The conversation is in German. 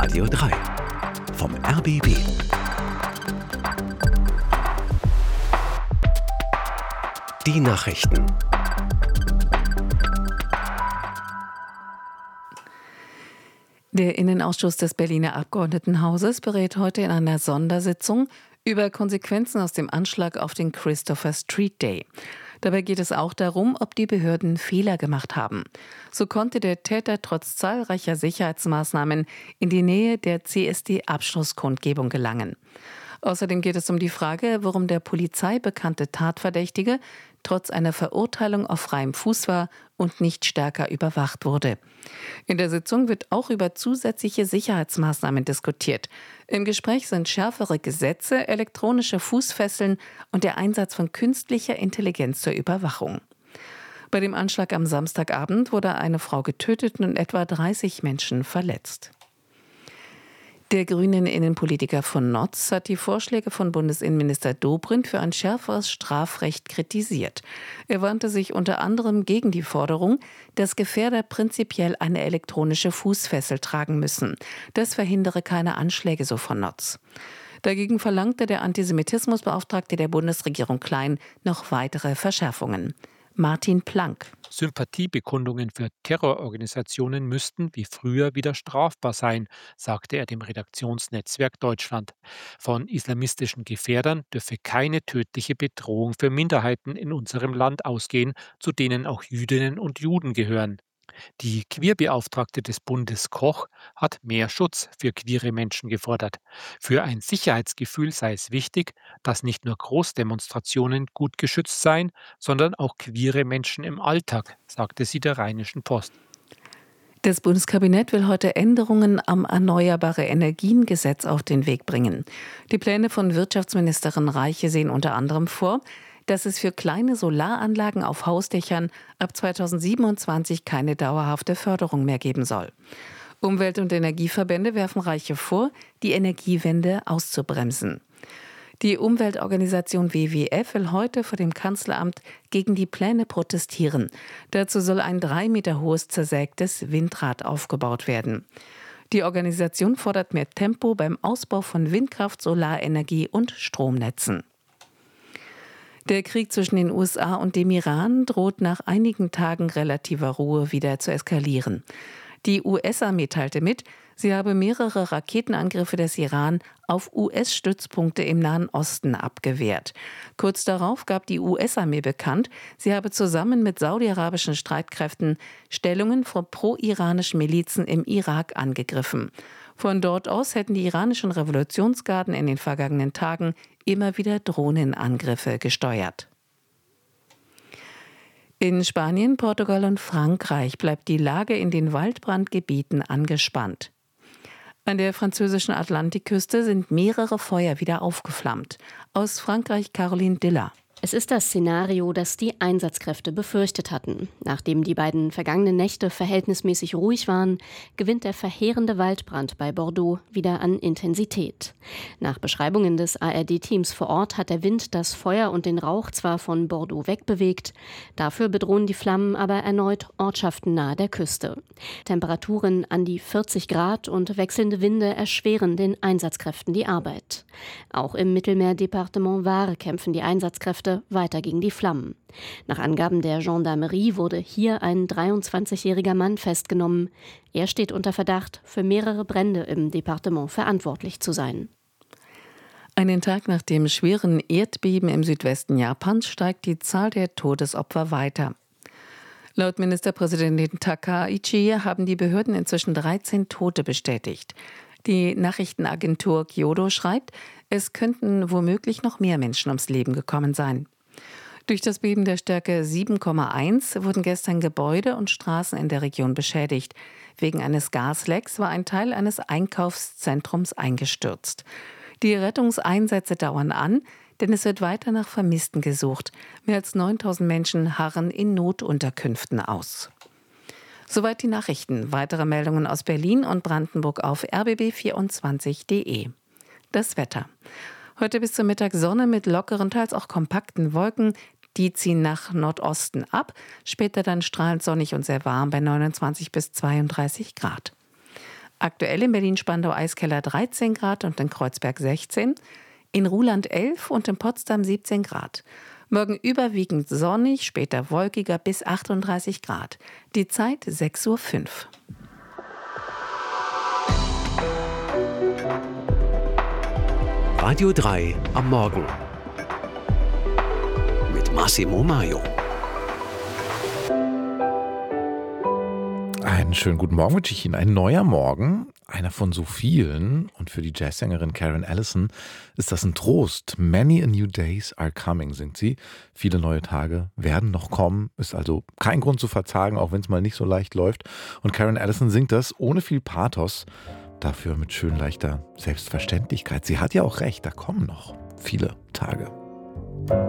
Radio 3 vom RBB. Die Nachrichten. Der Innenausschuss des Berliner Abgeordnetenhauses berät heute in einer Sondersitzung über Konsequenzen aus dem Anschlag auf den Christopher Street Day. Dabei geht es auch darum, ob die Behörden Fehler gemacht haben. So konnte der Täter trotz zahlreicher Sicherheitsmaßnahmen in die Nähe der CSD-Abschlusskundgebung gelangen. Außerdem geht es um die Frage, warum der Polizei bekannte Tatverdächtige trotz einer Verurteilung auf freiem Fuß war und nicht stärker überwacht wurde. In der Sitzung wird auch über zusätzliche Sicherheitsmaßnahmen diskutiert. Im Gespräch sind schärfere Gesetze, elektronische Fußfesseln und der Einsatz von künstlicher Intelligenz zur Überwachung. Bei dem Anschlag am Samstagabend wurde eine Frau getötet und etwa 30 Menschen verletzt. Der grünen Innenpolitiker von Notz hat die Vorschläge von Bundesinnenminister Dobrindt für ein schärferes Strafrecht kritisiert. Er wandte sich unter anderem gegen die Forderung, dass Gefährder prinzipiell eine elektronische Fußfessel tragen müssen. Das verhindere keine Anschläge, so von Notz. Dagegen verlangte der Antisemitismusbeauftragte der Bundesregierung Klein noch weitere Verschärfungen. Martin Planck. Sympathiebekundungen für Terrororganisationen müssten wie früher wieder strafbar sein, sagte er dem Redaktionsnetzwerk Deutschland. Von islamistischen Gefährdern dürfe keine tödliche Bedrohung für Minderheiten in unserem Land ausgehen, zu denen auch Jüdinnen und Juden gehören. Die Queerbeauftragte des Bundes Koch hat mehr Schutz für queere Menschen gefordert. Für ein Sicherheitsgefühl sei es wichtig, dass nicht nur Großdemonstrationen gut geschützt seien, sondern auch queere Menschen im Alltag, sagte sie der Rheinischen Post. Das Bundeskabinett will heute Änderungen am Erneuerbare-Energien-Gesetz auf den Weg bringen. Die Pläne von Wirtschaftsministerin Reiche sehen unter anderem vor, dass es für kleine Solaranlagen auf Hausdächern ab 2027 keine dauerhafte Förderung mehr geben soll. Umwelt- und Energieverbände werfen Reiche vor, die Energiewende auszubremsen. Die Umweltorganisation WWF will heute vor dem Kanzleramt gegen die Pläne protestieren. Dazu soll ein 3 Meter hohes zersägtes Windrad aufgebaut werden. Die Organisation fordert mehr Tempo beim Ausbau von Windkraft, Solarenergie und Stromnetzen. Der Krieg zwischen den USA und dem Iran droht nach einigen Tagen relativer Ruhe wieder zu eskalieren. Die US-Armee teilte mit, sie habe mehrere Raketenangriffe des Iran auf US-Stützpunkte im Nahen Osten abgewehrt. Kurz darauf gab die US-Armee bekannt, sie habe zusammen mit saudi-arabischen Streitkräften Stellungen von pro-iranischen Milizen im Irak angegriffen. Von dort aus hätten die iranischen Revolutionsgarden in den vergangenen Tagen immer wieder Drohnenangriffe gesteuert. In Spanien, Portugal und Frankreich bleibt die Lage in den Waldbrandgebieten angespannt. An der französischen Atlantikküste sind mehrere Feuer wieder aufgeflammt. Aus Frankreich Caroline Diller. Es ist das Szenario, das die Einsatzkräfte befürchtet hatten. Nachdem die beiden vergangenen Nächte verhältnismäßig ruhig waren, gewinnt der verheerende Waldbrand bei Bordeaux wieder an Intensität. Nach Beschreibungen des ARD-Teams vor Ort hat der Wind das Feuer und den Rauch zwar von Bordeaux wegbewegt, dafür bedrohen die Flammen aber erneut Ortschaften nahe der Küste. Temperaturen an die 40 Grad und wechselnde Winde erschweren den Einsatzkräften die Arbeit. Auch im Mittelmeerdepartement Var kämpfen die Einsatzkräfte weiter gegen die Flammen. Nach Angaben der Gendarmerie wurde hier ein 23-jähriger Mann festgenommen. Er steht unter Verdacht, für mehrere Brände im Departement verantwortlich zu sein. Einen Tag nach dem schweren Erdbeben im Südwesten Japans steigt die Zahl der Todesopfer weiter. Laut Ministerpräsidentin Takaichi haben die Behörden inzwischen 13 Tote bestätigt. Die Nachrichtenagentur Kyodo schreibt, es könnten womöglich noch mehr Menschen ums Leben gekommen sein. Durch das Beben der Stärke 7,1 wurden gestern Gebäude und Straßen in der Region beschädigt. Wegen eines Gaslecks war ein Teil eines Einkaufszentrums eingestürzt. Die Rettungseinsätze dauern an, denn es wird weiter nach Vermissten gesucht. Mehr als 9.000 Menschen harren in Notunterkünften aus. Soweit die Nachrichten. Weitere Meldungen aus Berlin und Brandenburg auf rbb24.de. Das Wetter. Heute bis zum Mittag Sonne mit lockeren, teils auch kompakten Wolken. Die ziehen nach Nordosten ab. Später dann strahlend sonnig und sehr warm bei 29 bis 32 Grad. Aktuell in Berlin-Spandau Eiskeller 13 Grad und in Kreuzberg 16, in Ruhland 11 und in Potsdam 17 Grad. Morgen überwiegend sonnig, später wolkiger bis 38 Grad. Die Zeit 6:05 Uhr. Radio 3 am Morgen mit Massimo Maio. Einen schönen guten Morgen wünsche ich Ihnen. Ein neuer Morgen, einer von so vielen. Und für die Jazzsängerin Karen Allison ist das ein Trost. Many a new days are coming, singt sie. Viele neue Tage werden noch kommen. Ist also kein Grund zu verzagen, auch wenn es mal nicht so leicht läuft. Und Karen Allison singt das ohne viel Pathos. Dafür mit schön leichter Selbstverständlichkeit. Sie hat ja auch recht, da kommen noch viele Tage.